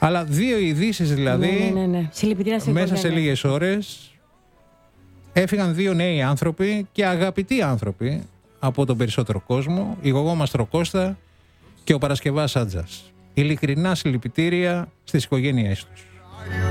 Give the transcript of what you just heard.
Αλλά 2 ειδήσεις δηλαδή, Ναι. μέσα σε λίγες ώρες έφυγαν 2 νέοι άνθρωποι και αγαπητοί άνθρωποι από τον περισσότερο κόσμο, η Γογό Μαστροκώστα και ο Παρασκευάς Άτζας. Ειλικρινά συλληπιτήρια στις οικογένειές τους.